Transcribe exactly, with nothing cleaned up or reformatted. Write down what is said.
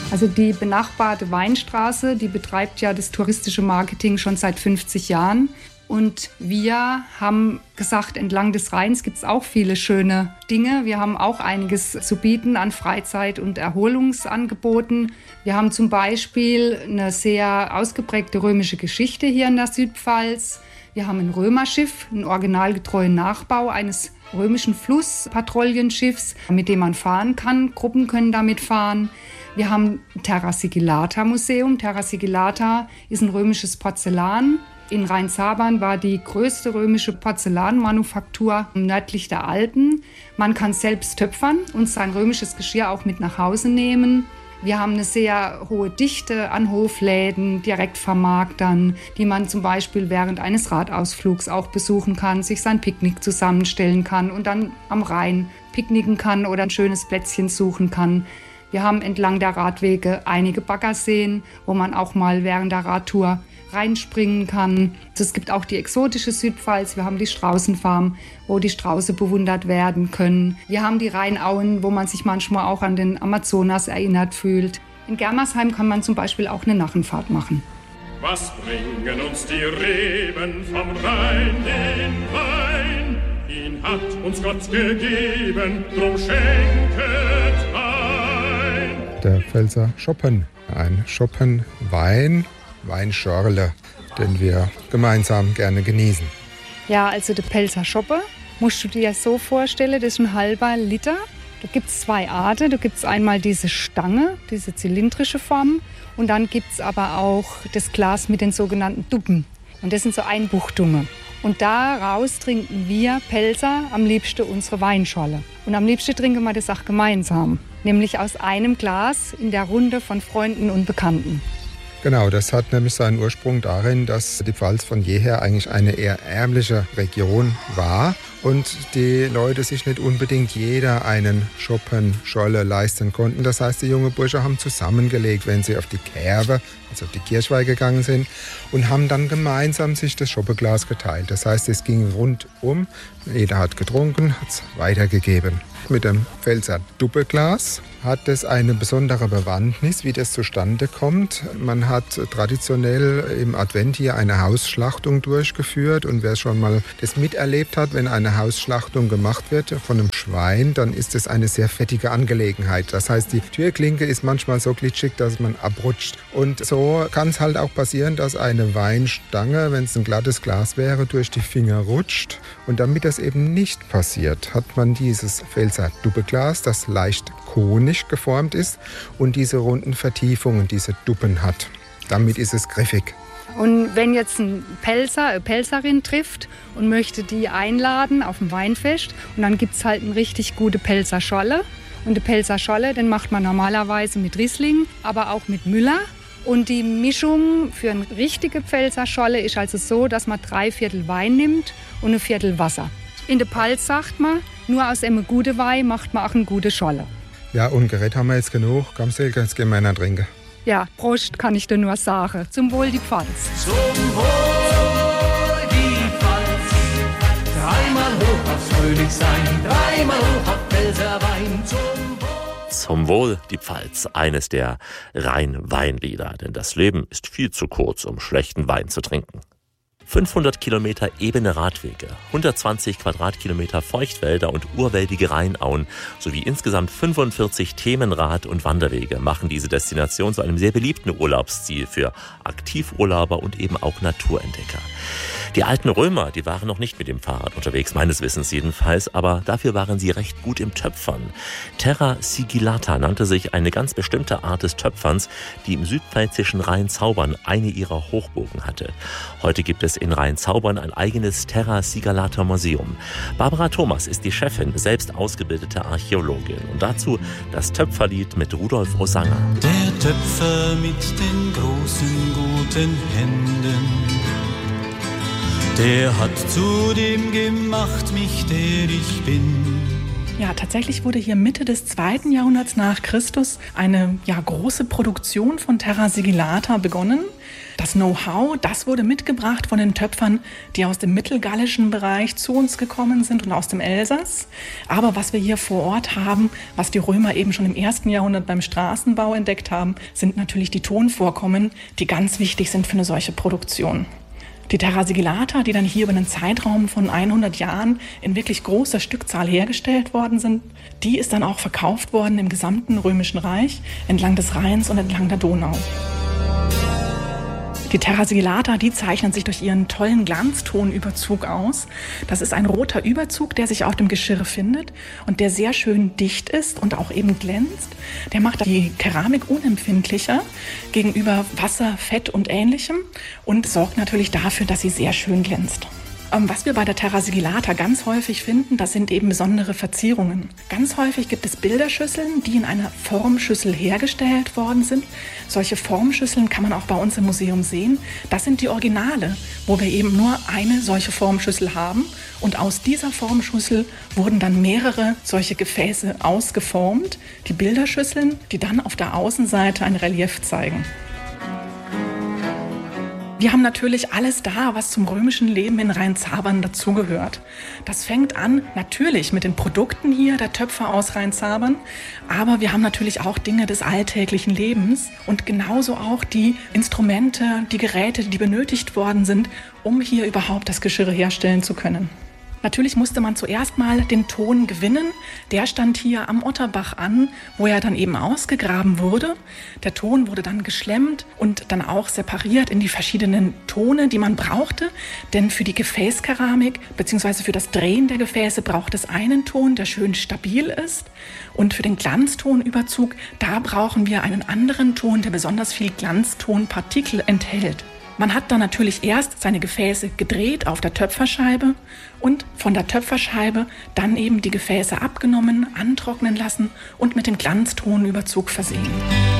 Also die benachbarte Weinstraße, die betreibt ja das touristische Marketing schon seit fünfzig Jahren. Und wir haben gesagt, entlang des Rheins gibt es auch viele schöne Dinge. Wir haben auch einiges zu bieten an Freizeit- und Erholungsangeboten. Wir haben zum Beispiel eine sehr ausgeprägte römische Geschichte hier in der Südpfalz. Wir haben ein Römerschiff, einen originalgetreuen Nachbau eines römischen Flusspatrouillenschiffs, mit dem man fahren kann. Gruppen können damit fahren. Wir haben ein Terra Sigillata Museum. Terra Sigillata ist ein römisches Porzellan. In Rheinzabern war die größte römische Porzellanmanufaktur nördlich der Alpen. Man kann selbst töpfern und sein römisches Geschirr auch mit nach Hause nehmen. Wir haben eine sehr hohe Dichte an Hofläden, Direktvermarktern, die man zum Beispiel während eines Radausflugs auch besuchen kann, sich sein Picknick zusammenstellen kann und dann am Rhein picknicken kann oder ein schönes Plätzchen suchen kann. Wir haben entlang der Radwege einige Baggerseen, wo man auch mal während der Radtour reinspringen kann. Es gibt auch die exotische Südpfalz. Wir haben die Straußenfarm, wo die Strauße bewundert werden können. Wir haben die Rheinauen, wo man sich manchmal auch an den Amazonas erinnert fühlt. In Germersheim kann man zum Beispiel auch eine Narrenfahrt machen. Was bringen uns die Reben vom Rhein den Wein? Ihn hat uns Gott gegeben, drum schenket ein. Der Pfälzer Schoppen, ein Schoppenwein, Weinschorle, den wir gemeinsam gerne genießen. Ja, also der Pelzer Schoppe musst du dir so vorstellen, das ist ein halber Liter. Da gibt es zwei Arten. Da gibt es einmal diese Stange, diese zylindrische Form. Und dann gibt es aber auch das Glas mit den sogenannten Duppen. Und das sind so Einbuchtungen. Und daraus trinken wir Pelzer am liebsten unsere Weinschorle. Und am liebsten trinken wir das auch gemeinsam. Nämlich aus einem Glas in der Runde von Freunden und Bekannten. Genau, das hat nämlich seinen Ursprung darin, dass die Pfalz von jeher eigentlich eine eher ärmliche Region war und die Leute sich nicht unbedingt jeder einen Schoppen, Scholle leisten konnten. Das heißt, die jungen Bursche haben zusammengelegt, wenn sie auf die Kerbe, also auf die Kirchweih gegangen sind und haben dann gemeinsam sich das Schoppeglas geteilt. Das heißt, es ging rundum, jeder hat getrunken, hat es weitergegeben. Mit dem Pfälzer Duppeglas hat es eine besondere Bewandtnis, wie das zustande kommt. Man hat traditionell im Advent hier eine Hausschlachtung durchgeführt und wer schon mal das miterlebt hat, wenn eine Hausschlachtung gemacht wird von einem Schwein, dann ist es eine sehr fettige Angelegenheit. Das heißt, die Türklinke ist manchmal so glitschig, dass man abrutscht. Und so kann es halt auch passieren, dass eine Weinstange, wenn es ein glattes Glas wäre, durch die Finger rutscht. Und damit das eben nicht passiert, hat man dieses Pfälzer Duppeglas, das leicht konig geformt ist und diese runden Vertiefungen, diese Duppen hat. Damit ist es griffig. Und wenn jetzt ein Pelzer, eine Pelzerin trifft und möchte die einladen auf ein Weinfest und dann gibt es halt eine richtig gute Pelzerscholle. Und die Pelzerscholle, den macht man normalerweise mit Riesling, aber auch mit Müller. Und die Mischung für eine richtige Pelzerscholle ist also so, dass man drei Viertel Wein nimmt und ein Viertel Wasser. In der Palz sagt man, nur aus einem guten Wein macht man auch eine gute Scholle. Ja, und Gerät haben wir jetzt genug. Komm, Silke, jetzt gehen wir einer trinken. Ja, Prost kann ich dir nur sagen. Zum Wohl die Pfalz. Zum Wohl die Pfalz. Dreimal hoch aufs Fröhlichsein, dreimal hoch auf Pfälzerwein. Zum Wohl. Zum Wohl die Pfalz, eines der Rhein-Wein-Lieder. Denn das Leben ist viel zu kurz, um schlechten Wein zu trinken. fünfhundert Kilometer ebene Radwege, hundertzwanzig Quadratkilometer Feuchtwälder und urwäldige Rheinauen sowie insgesamt fünfundvierzig Themenrad- und Wanderwege machen diese Destination zu einem sehr beliebten Urlaubsziel für Aktivurlauber und eben auch Naturentdecker. Die alten Römer, die waren noch nicht mit dem Fahrrad unterwegs, meines Wissens jedenfalls, aber dafür waren sie recht gut im Töpfern. Terra Sigillata nannte sich eine ganz bestimmte Art des Töpferns, die im südpfälzischen Rheinzaubern eine ihrer Hochburgen hatte. Heute gibt es in Rheinzaubern ein eigenes Terra Sigillata Museum. Barbara Thomas ist die Chefin, selbst ausgebildete Archäologin. Und dazu das Töpferlied mit Rudolf Osanger. Der Töpfer mit den großen guten Händen, der hat zu dem gemacht mich, der ich bin. Ja, tatsächlich wurde hier Mitte des zweiten Jahrhunderts nach Christus eine ja, große Produktion von Terra Sigillata begonnen. Das Know-how, das wurde mitgebracht von den Töpfern, die aus dem mittelgallischen Bereich zu uns gekommen sind und aus dem Elsass. Aber was wir hier vor Ort haben, was die Römer eben schon im ersten Jahrhundert beim Straßenbau entdeckt haben, sind natürlich die Tonvorkommen, die ganz wichtig sind für eine solche Produktion. Die Terra Sigillata, die dann hier über einen Zeitraum von hundert Jahren in wirklich großer Stückzahl hergestellt worden sind, die ist dann auch verkauft worden im gesamten Römischen Reich, entlang des Rheins und entlang der Donau. Die Terra Sigillata, die zeichnen sich durch ihren tollen Glanztonüberzug aus. Das ist ein roter Überzug, der sich auf dem Geschirr findet und der sehr schön dicht ist und auch eben glänzt. Der macht die Keramik unempfindlicher gegenüber Wasser, Fett und Ähnlichem und sorgt natürlich dafür, dass sie sehr schön glänzt. Was wir bei der Terra Sigillata ganz häufig finden, das sind eben besondere Verzierungen. Ganz häufig gibt es Bilderschüsseln, die in einer Formschüssel hergestellt worden sind. Solche Formschüsseln kann man auch bei uns im Museum sehen. Das sind die Originale, wo wir eben nur eine solche Formschüssel haben. Und aus dieser Formschüssel wurden dann mehrere solche Gefäße ausgeformt. Die Bilderschüsseln, die dann auf der Außenseite ein Relief zeigen. Wir haben natürlich alles da, was zum römischen Leben in Rheinzabern dazugehört. Das fängt an natürlich mit den Produkten hier der Töpfer aus Rheinzabern, aber wir haben natürlich auch Dinge des alltäglichen Lebens und genauso auch die Instrumente, die Geräte, die benötigt worden sind, um hier überhaupt das Geschirr herstellen zu können. Natürlich musste man zuerst mal den Ton gewinnen. Der stand hier am Otterbach an, wo er dann eben ausgegraben wurde. Der Ton wurde dann geschlemmt und dann auch separiert in die verschiedenen Tone, die man brauchte. Denn für die Gefäßkeramik bzw. für das Drehen der Gefäße braucht es einen Ton, der schön stabil ist. Und für den Glanztonüberzug, da brauchen wir einen anderen Ton, der besonders viel Glanztonpartikel enthält. Man hat dann natürlich erst seine Gefäße gedreht auf der Töpferscheibe und von der Töpferscheibe dann eben die Gefäße abgenommen, antrocknen lassen und mit dem Glanztonüberzug versehen.